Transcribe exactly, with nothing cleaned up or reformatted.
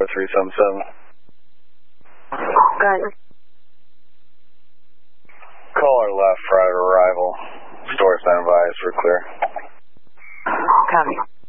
three seven seven. Go ahead. Caller left for arrival. Store standby is for clear. Copy.